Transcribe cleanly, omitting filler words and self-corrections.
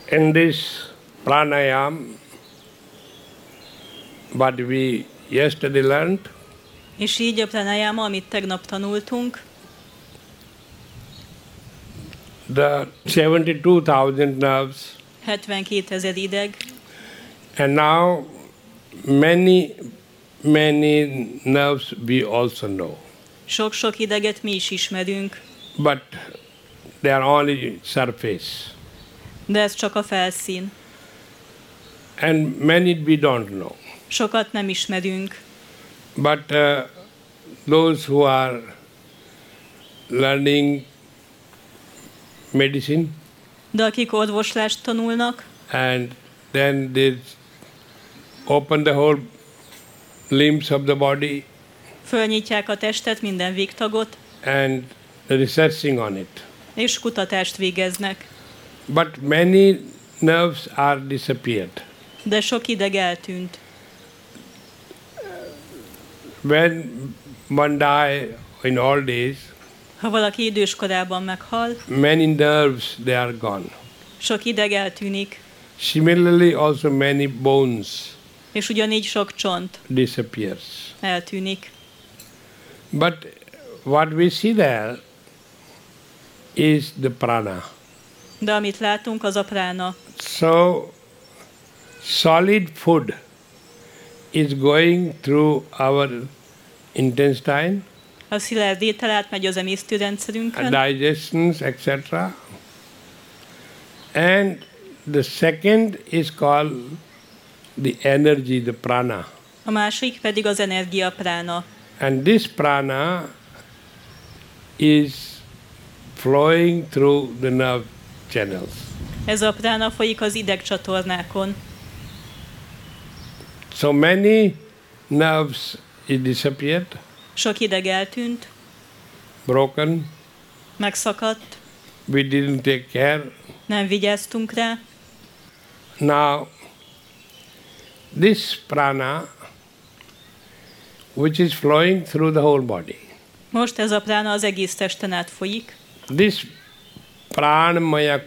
In this pranayam, what we yesterday learned, és így a pranayama, amit tegnap tanultunk, the 72,000 nerves, 72 000 ideg, and now many nerves we also know. Sok-sok ideget mi is ismerünk, But they are only surface. de ez csak a felszín. And many we don't know. Sokat nem ismerünk, But those who are learning medicine de akik orvoslást tanulnak, and then they open the whole limbs of the body fölnyitják a testet, minden végtagot, and researching on it. és kutatást végeznek. But many nerves are disappeared. De sok ideg eltűnt. When one die in old days, Ha valaki időskorában meghal, many nerves they are gone. sok ideg eltűnik, Similarly, also many bones és ugyanígy sok csont disappears. eltűnik. But what we see there is the prana. De amit látunk, az a prána. So, solid food is going through our intestine, A szilárd étel átmegy az emésztőrendszerünkön, digestions, etc. And the second is called the energy, the prana. a másik pedig az energia prána. And this prana is flowing through the nerve channels. Ez a prána folyik az idegcsatornákon. So many nerves is disappeared, Sok ideg eltűnt, broken. megszakadt, We didn't take care. nem vigyáztunk rá. Now, this prana, which is flowing through the whole body, Most ez a prána az egész testen át folyik. this pranamaya